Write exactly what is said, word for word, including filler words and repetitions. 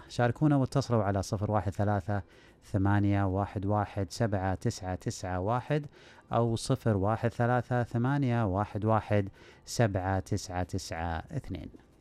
شاركونا واتصلوا على صفر واحد ثلاثة ثمانية واحد واحد سبعة تسعة تسعة واحد أو صفر واحد ثلاثة ثمانية واحد واحد سبعة تسعة تسعة اثنين.